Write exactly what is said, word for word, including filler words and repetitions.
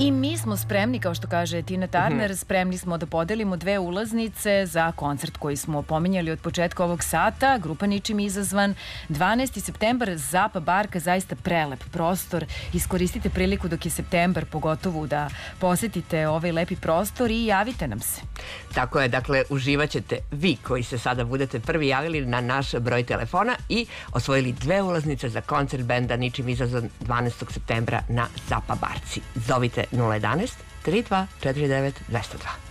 I mi smo spremni, kao što kaže Tina Turner, spremni smo da podelimo dve ulaznice za koncert koji smo pominjali od početka ovog sata, grupa Ničim izazvan, dvanaesti septembar, Zapa Barka, zaista prelep prostor. Iskoristite priliku dok je septembar, pogotovo da posetite ovaj lepi prostor i javite nam se. Tako je, dakle, uživaćete vi koji se sada budete prvi javili na naš broj telefona i osvojili dve ulaznice za koncert benda Ničim izazvan dvanaestog septembra na Zapa Barci. Zovite nula jedanaest tri dva četiri devet dvesta dva.